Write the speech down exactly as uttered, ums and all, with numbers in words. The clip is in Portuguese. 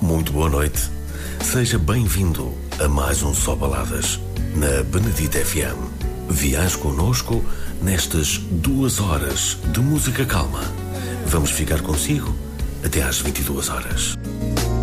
Muito boa noite. Seja bem-vindo a mais um Só Baladas na Benedita F M. Viaje connosco nestas duas horas de música calma. Vamos ficar consigo até às vinte e duas horas.